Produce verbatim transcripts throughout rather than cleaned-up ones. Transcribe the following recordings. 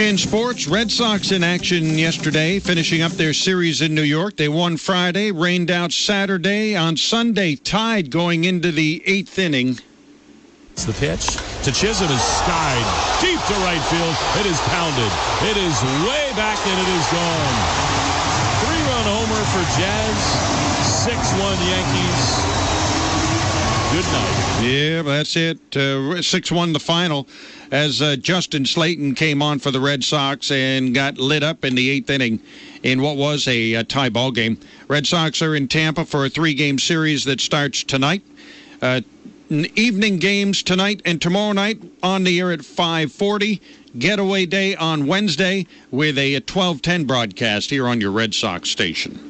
In sports, Red Sox in action yesterday, finishing up their series in New York. They won Friday, rained out Saturday. On Sunday, tied going into the eighth inning. It's the pitch to Chisholm is skied deep to right field. It is pounded. It is way back and it is gone. Three-run homer for Jazz. six one Yankees. Good night. Yeah, that's it. Uh, six one the final as uh, Justin Slayton came on for the Red Sox and got lit up in the eighth inning in what was a, a tie ball game. Red Sox are in Tampa for a three-game series that starts tonight. Uh, evening games tonight and tomorrow night on the air at five forty. Getaway day on Wednesday with a twelve ten broadcast here on your Red Sox station.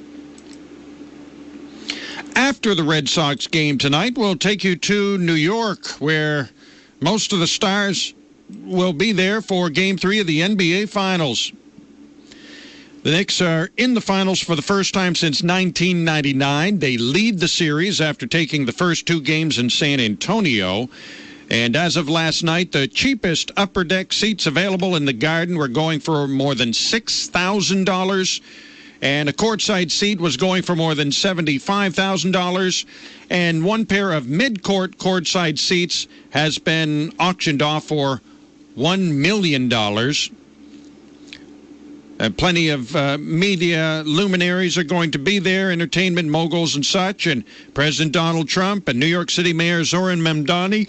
After the Red Sox game tonight, we'll take you to New York, where most of the stars will be there for Game three of the N B A Finals. The Knicks are in the finals for the first time since nineteen ninety-nine. They lead the series after taking the first two games in San Antonio. And as of last night, the cheapest upper deck seats available in the Garden were going for more than six thousand dollars. And a courtside seat was going for more than seventy-five thousand dollars. And one pair of mid-court courtside seats has been auctioned off for one million dollars. Uh, plenty of uh, media luminaries are going to be there, entertainment moguls and such. And President Donald Trump and New York City Mayor Zoran Mamdani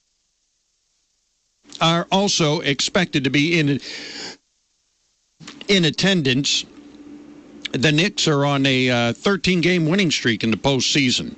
are also expected to be in, in attendance. The Knicks are on a uh, thirteen-game winning streak in the postseason.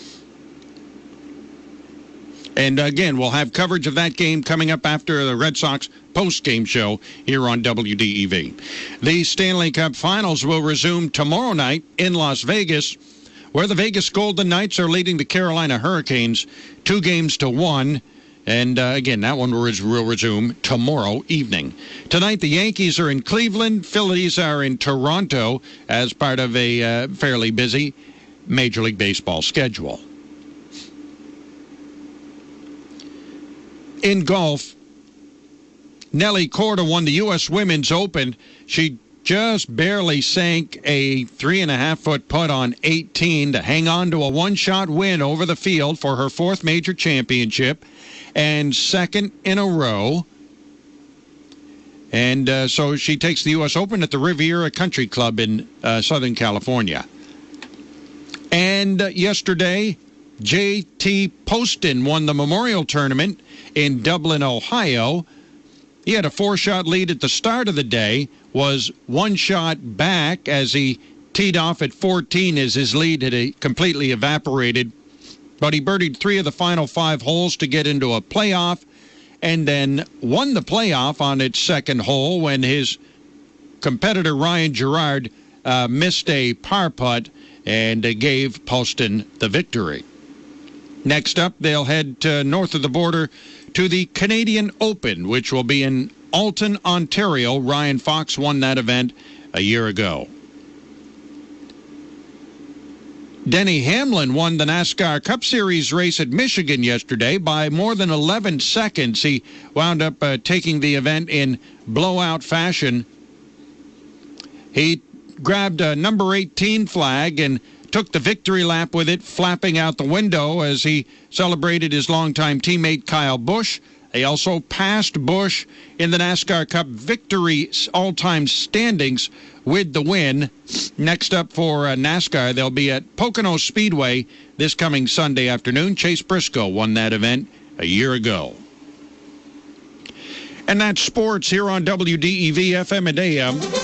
And again, we'll have coverage of that game coming up after the Red Sox post-game show here on W D E V. The Stanley Cup Finals will resume tomorrow night in Las Vegas, where the Vegas Golden Knights are leading the Carolina Hurricanes two games to one. And, uh, again, that one will resume tomorrow evening. Tonight, the Yankees are in Cleveland. Phillies are in Toronto as part of a uh, fairly busy Major League Baseball schedule. In golf, Nelly Korda won the U S Women's Open. She just barely sank a three-and-a-half-foot putt on eighteen to hang on to a one-shot win over the field for her fourth major championship and second in a row. And uh, so she takes the U S Open at the Riviera Country Club in uh, Southern California. And uh, yesterday, J T Poston won the Memorial Tournament in Dublin, Ohio. He had a four-shot lead at the start of the day, was one shot back as he teed off at fourteen as his lead had completely evaporated. But he birdied three of the final five holes to get into a playoff and then won the playoff on its second hole when his competitor Ryan Gerard uh, missed a par putt and uh, gave Poston the victory. Next up, they'll head to north of the border to the Canadian Open, which will be in Alton, Ontario. Ryan Fox won that event a year ago. Denny Hamlin won the NASCAR Cup Series race at Michigan yesterday by more than eleven seconds. He wound up uh, taking the event in blowout fashion. He grabbed a number eighteen flag and took the victory lap with it, flapping out the window as he celebrated his longtime teammate Kyle Busch. They also passed Busch in the NASCAR Cup victory all-time standings with the win. Next up for uh, NASCAR, they'll be at Pocono Speedway this coming Sunday afternoon. Chase Briscoe won that event a year ago. And that's sports here on W D E V F M and A M.